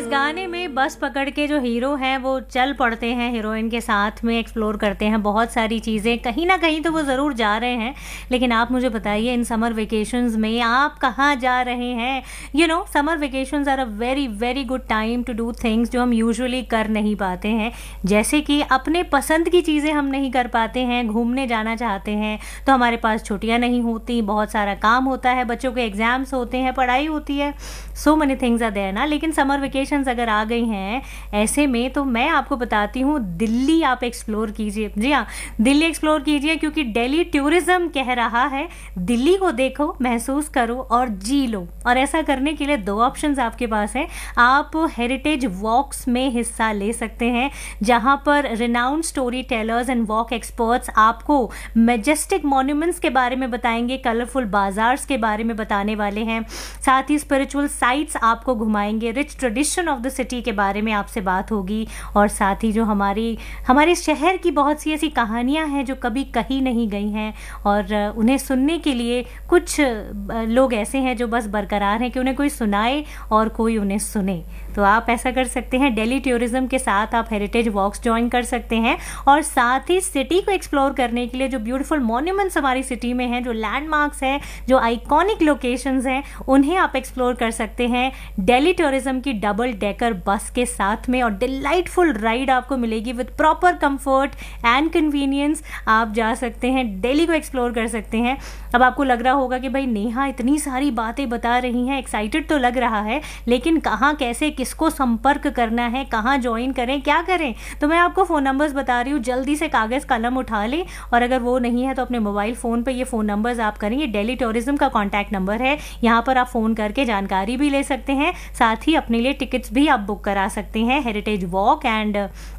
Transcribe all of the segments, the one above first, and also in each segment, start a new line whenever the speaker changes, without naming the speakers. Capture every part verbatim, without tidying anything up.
इस गाने में बस पकड़ के जो हीरो हैं वो चल पड़ते हैं हीरोइन के साथ में, एक्सप्लोर करते हैं बहुत सारी चीज़ें, कहीं ना कहीं तो वो ज़रूर जा रहे हैं। लेकिन आप मुझे बताइए इन समर वेकेशंस में आप कहाँ जा रहे हैं? You know summer vacations are a very very good time to do things जो हम यूजुअली कर नहीं पाते हैं। जैसे कि अपने पसंद की चीज़ें हम नहीं कर पाते हैं, घूमने जाना चाहते हैं तो हमारे पास छुट्टियाँ नहीं होती, बहुत सारा काम होता है, बच्चों के एग्ज़ाम्स होते हैं, पढ़ाई होती है, so many things are there ना। लेकिन समर वेकेशंस अगर आ गई हैं ऐसे में तो मैं आपको बताती हूँ दिल्ली आप एक्सप्लोर कीजिए। जी हाँ, दिल्ली एक्सप्लोर कीजिए क्योंकि दिल्ली टूरिज्म कह रहा है दिल्ली को देखो, महसूस करो और जी लो। और ऐसा करने के लिए दो ऑप्शंस आपके पास हैं। आप हेरिटेज वॉक्स में हिस्सा ले सकते हैं जहाँ पर renowned story tellers and walk experts आपको मेजेस्टिक मॉन्यूमेंट्स के बारे में बताएंगे, कलरफुल बाजार्स के बारे में बताने वाले हैं, साथ ही स्पिरिचुअल साइट्स आपको घुमाएंगे, rich tradition of the city के बारे में आपसे बात होगी और साथ ही जो हमारी हमारे शहर की बहुत सी ऐसी कहानियां हैं जो कभी कही नहीं गई हैं और उन्हें सुनने के लिए कुछ लोग ऐसे हैं जो बस बरकरार हैं कि उन्हें कोई सुनाए और कोई उन्हें सुने। तो आप ऐसा कर सकते हैं, दिल्ली टूरिज्म के साथ आप हेरिटेज वॉक्स ज्वाइन कर सकते हैं और साथ ही सिटी को एक्सप्लोर करने के लिए जो ब्यूटीफुल मॉन्यूमेंट्स हमारी सिटी में हैं, जो लैंडमार्क्स हैं, जो आइकॉनिक लोकेशंस हैं, उन्हें आप एक्सप्लोर कर सकते हैं दिल्ली टूरिज्म की डबल डेकर बस के साथ में। और डिलाइटफुल राइड आपको मिलेगी with proper comfort and convenience. आप जा सकते हैं, दिल्ली को एक्सप्लोर कर सकते हैं। अब आपको लग रहा होगा कि भाई नेहा इतनी सारी बातें बता रही हैं, एक्साइटेड तो लग रहा है, लेकिन कहाँ, कैसे, किसको संपर्क करना है, कहाँ ज्वाइन करें, क्या करें? तो मैं आपको फ़ोन नंबर्स बता रही हूँ, जल्दी से कागज़ कलम उठा लें और अगर वो नहीं है तो अपने मोबाइल फ़ोन पे ये फ़ोन नंबर्स आप करेंगे। दिल्ली टूरिज्म का कॉन्टैक्ट नंबर है, यहाँ पर आप फ़ोन करके जानकारी भी ले सकते हैं, साथ ही अपने लिए टिकट्स भी आप बुक करा सकते हैं, हेरिटेज वॉक एंड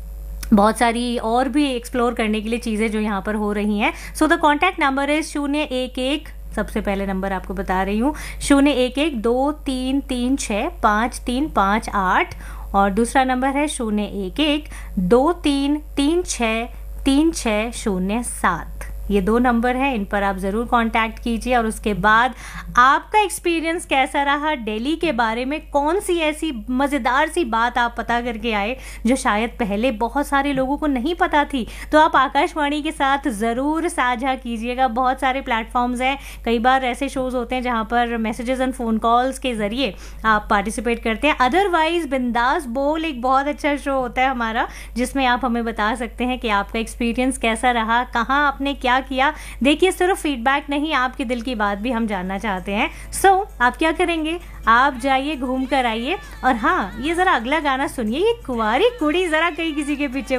बहुत सारी और भी एक्सप्लोर करने के लिए चीज़ें जो यहाँ पर हो रही हैं। सो द कॉन्टैक्ट नंबर है शून्य एक एक, सबसे पहले नंबर आपको बता रही हूँ, शून्य एक एक दो तीन तीन छः पाँच तीन पाँच आठ और दूसरा नंबर है शून्य एक एक दो तीन तीन छः तीन छः शून्य सात। ये दो नंबर हैं, इन पर आप ज़रूर कांटेक्ट कीजिए और उसके बाद आपका एक्सपीरियंस कैसा रहा, दिल्ली के बारे में कौन सी ऐसी मज़ेदार सी बात आप पता करके आए जो शायद पहले बहुत सारे लोगों को नहीं पता थी, तो आप आकाशवाणी के साथ ज़रूर साझा कीजिएगा। बहुत सारे प्लेटफॉर्म्स हैं, कई बार ऐसे शोज़ होते हैं जहाँ पर मैसेजेस एंड फ़ोन कॉल्स के ज़रिए आप पार्टिसिपेट करते हैं। अदरवाइज़ बिंदास बोल एक बहुत अच्छा शो होता है हमारा, जिसमें आप हमें बता सकते हैं कि आपका एक्सपीरियंस कैसा रहा, कहाँ आपने क्या किया। देखिए, सिर्फ फीडबैक नहीं, आपके दिल की बात भी हम जानना चाहते हैं। सो so, आप क्या करेंगे, आप जाइए, घूम कर आइए और हाँ, ये जरा अगला गाना सुनिए, ये कुंवारी कुड़ी जरा कहीं किसी के पीछे